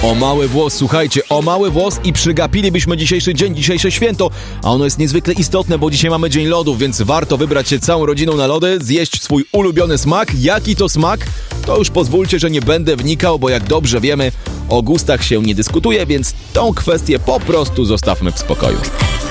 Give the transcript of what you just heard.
O mały włos, słuchajcie, o mały włos i przygapilibyśmy dzisiejszy dzień, dzisiejsze święto, a ono jest niezwykle istotne, bo dzisiaj mamy Dzień Lodów, więc warto wybrać się całą rodziną na lody, zjeść swój ulubiony smak. Jaki to smak? To już pozwólcie, że nie będę wnikał, bo jak dobrze wiemy, o gustach się nie dyskutuje, więc tą kwestię po prostu zostawmy w spokoju.